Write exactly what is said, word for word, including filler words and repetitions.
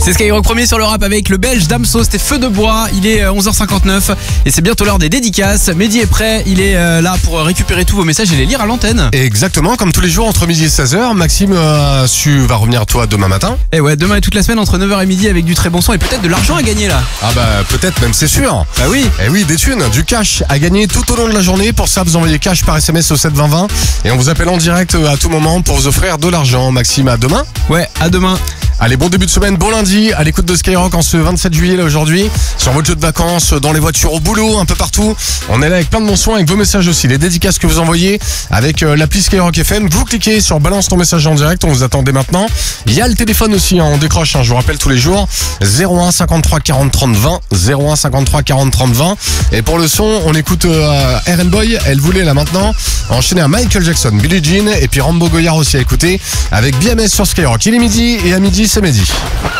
C'est Skyrock premier sur le rap avec le belge Damso, c'était Feu de bois. Il est onze heures cinquante-neuf et c'est bientôt l'heure des dédicaces. Mehdi est prêt, il est là pour récupérer tous vos messages et les lire à l'antenne. Exactement, comme tous les jours entre midi et seize heures. Maxime, euh, tu vas revenir toi demain matin. Et ouais, demain et toute la semaine entre neuf heures et midi avec du très bon son et peut-être de l'argent à gagner là. Ah bah peut-être même, c'est sûr. Bah oui. Et oui, des thunes, du cash à gagner tout au long de la journée. Pour ça, vous envoyez cash par S M S au sept vingt vingt et on vous appelle en direct à tout moment pour vous offrir de l'argent. Maxime, à demain. Ouais, à demain. Allez, bon début de semaine, bon lundi, à l'écoute de Skyrock en ce vingt-sept juillet là aujourd'hui, sur votre jeu de vacances, dans les voitures, au boulot, un peu partout. On est là avec plein de bons soins, avec vos messages aussi, les dédicaces que vous envoyez avec euh, l'appli Skyrock F M. Vous cliquez sur balance ton message en direct, on vous attend dès maintenant. Il y a le téléphone aussi, hein, on décroche, hein, je vous rappelle tous les jours, zéro un cinquante-trois quarante trente vingt, zéro un cinquante-trois quarante trente vingt. Et pour le son, on écoute euh, R and Boy, elle voulait là maintenant enchaîner à Michael Jackson, Billie Jean et puis Rambo Goyard aussi à écouter avec B M S sur Skyrock. Il est midi et à midi c'est Mehdi.